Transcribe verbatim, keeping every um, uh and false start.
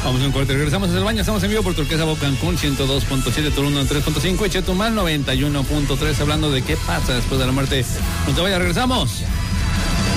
Vamos a un corte, regresamos desde el baño, estamos en vivo por Turquesa Bob Cancún, ciento dos punto siete, Tulum tres punto cinco y Chetumal noventa y uno punto tres, hablando de qué pasa después de la muerte. No te vayas, regresamos.